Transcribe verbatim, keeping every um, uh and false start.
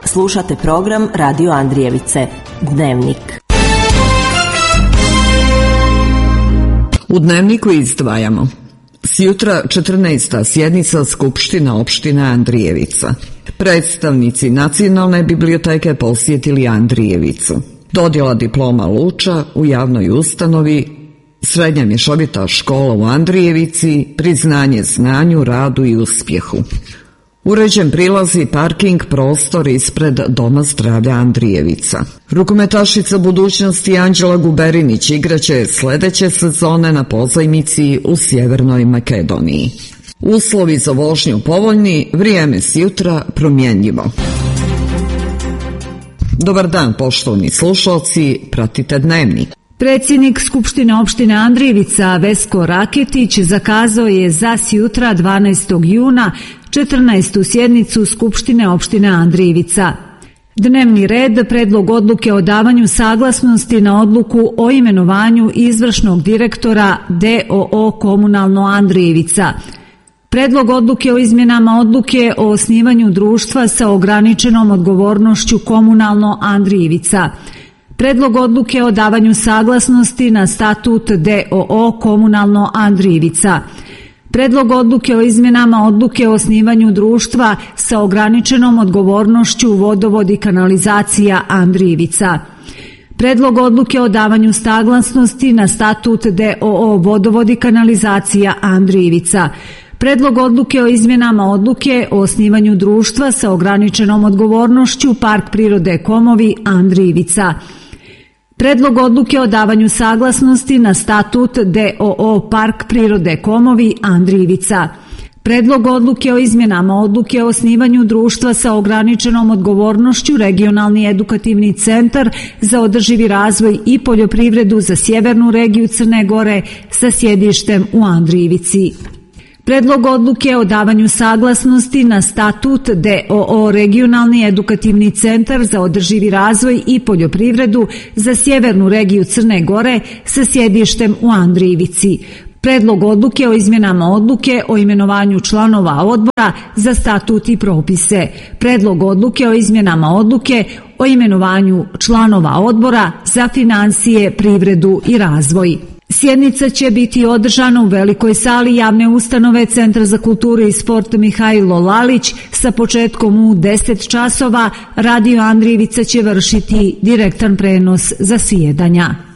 Slušate program Radio Andrijevice, Dnevnik. U Dnevniku izdvajamo: sjutra četrnaesta sjednica Skupština opštine Andrijevica. Predstavnici Nacionalne biblioteke posjetili Andrijevicu. Dodjela diploma Luča u javnoj ustanovi, Srednja mješovita škola u Andrijevici, priznanje znanju, radu i uspjehu. Uređen prilaz i parking prostor ispred Doma zdravlja Andrijevica. Rukometašica budućnosti Anđela Guberinić igraće sljedeće sezone na pozajmici u Sjevernoj Makedoniji. Uslovi za vožnju povoljni, vrijeme sjutra promjenjivo. Dobar dan, poštovani slušalci, pratite Dnevnik. Predsjednik Skupštine opštine Andrijevica Vesko Raketić zakazao je za sjutra dvanaestog juna četrnaestu sjednicu Skupštine opštine Andrijevica. Dnevni red: predlog odluke o davanju saglasnosti na odluku o imenovanju izvršnog direktora D O O Komunalno Andrijevica. Predlog odluke o izmjenama odluke o osnivanju društva sa ograničenom odgovornošću Komunalno Andrijevica. Predlog odluke o davanju saglasnosti na statut D O O Komunalno Andrijevica. Predlog odluke o izmjenama odluke o osnivanju društva sa ograničenom odgovornošću Vodovod i kanalizacija Andrijevica. Predlog odluke o davanju saglasnosti na statut D O O Vodovod i kanalizacija Andrijevica. Predlog odluke o izmjenama odluke o osnivanju društva sa ograničenom odgovornošću Park prirode Komovi Andrijevica. Predlog odluke o davanju saglasnosti na statut D O O Park prirode Komovi Andrijevica. Predlog odluke o izmjenama odluke o osnivanju društva sa ograničenom odgovornošću Regionalni edukativni centar za održivi razvoj i poljoprivredu za sjevernu regiju Crne Gore sa sjedištem u Andrijevici. Predlog odluke o davanju saglasnosti na statut D O O Regionalni edukativni centar za održivi razvoj i poljoprivredu za sjevernu regiju Crne Gore sa sjedištem u Andrijevici. Predlog odluke o izmjenama odluke o imenovanju članova odbora za statut i propise. Predlog odluke o izmjenama odluke o imenovanju članova odbora za financije, privredu i razvoj. Sjednica će biti održana u velikoj sali javne ustanove Centra za kulturu i sport Mihajlo Lalić sa početkom u deset časova. Radio Andrijevica će vršiti direktan prenos zasjedanja.